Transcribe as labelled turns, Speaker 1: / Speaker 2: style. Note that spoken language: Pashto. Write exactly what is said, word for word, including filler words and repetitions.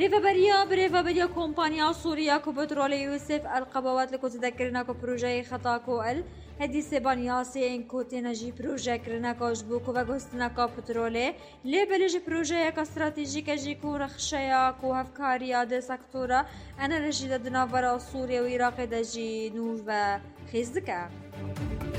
Speaker 1: ريفابريا بريفابريا كومبانيا سوريا كو بترول يوسف القبوات لكو تذكرنا كو بروجي خطا كو ال هدي سيبانياسي انكو تنجي بروجي كرنا كو جبوكو وغوستنا كو بترولي لبلج بروجي كاستراتيجيك جيكو رخشيا كو هفكاريا دي سكتورا انا رجي دنا برا سوريا وعراق دجي نور و خيزدكا